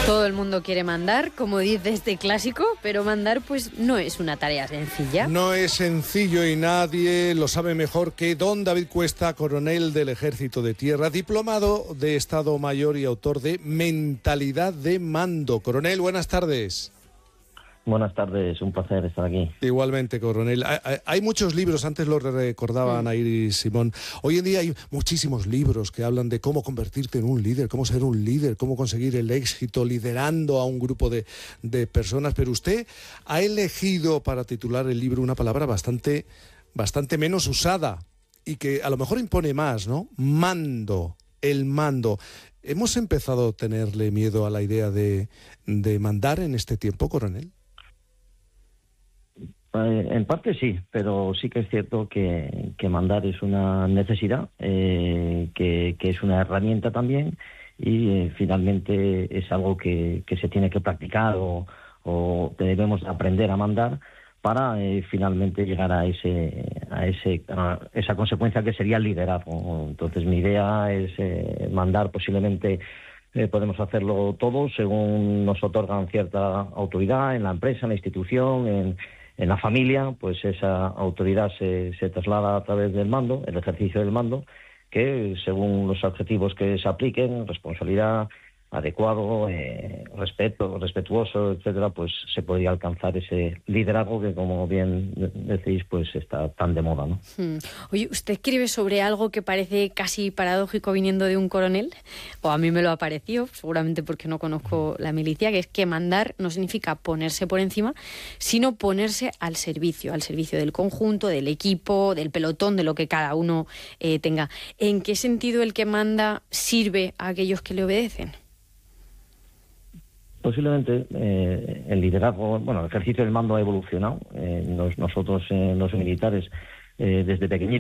Todo el mundo quiere mandar, como dice este clásico, pero mandar pues no es una tarea sencilla. No es sencillo y nadie lo sabe mejor que don David Cuesta, coronel del Ejército de Tierra, diplomado de Estado Mayor y autor de Mentalidad de Mando. Coronel, buenas tardes. Buenas tardes, un placer estar aquí. Igualmente, coronel. Hay muchos libros, antes lo recordaba Ana Iris Simón. Hoy en día hay muchísimos libros que hablan de cómo convertirte en un líder, cómo ser un líder, cómo conseguir el éxito liderando a un grupo de personas. Pero usted ha elegido para titular el libro una palabra bastante menos usada y que a lo mejor impone más, ¿no? Mando, el mando. ¿Hemos empezado a tenerle miedo a la idea de mandar en este tiempo, coronel? En parte sí, pero sí que es cierto que mandar es una necesidad, que es una herramienta también y finalmente es algo que se tiene que practicar o debemos aprender a mandar para finalmente llegar a esa consecuencia que sería el liderazgo. Entonces mi idea es mandar posiblemente. Podemos hacerlo todos según nos otorgan cierta autoridad en la empresa, en la institución, en la familia, pues esa autoridad se traslada a través del mando, el ejercicio del mando, que según los objetivos que se apliquen, responsabilidad, adecuado, respeto, respetuoso, etcétera, pues se podría alcanzar ese liderazgo que, como bien decís, pues está tan de moda, ¿no? Oye, ¿usted escribe sobre algo que parece casi paradójico viniendo de un coronel? O a mí me lo ha parecido, seguramente porque no conozco la milicia, que es que mandar no significa ponerse por encima, sino ponerse al servicio del conjunto, del equipo, del pelotón, de lo que cada uno tenga. ¿En qué sentido el que manda sirve a aquellos que le obedecen? Posiblemente el liderazgo, el ejercicio del mando ha evolucionado. Nosotros, los militares, desde pequeñitos,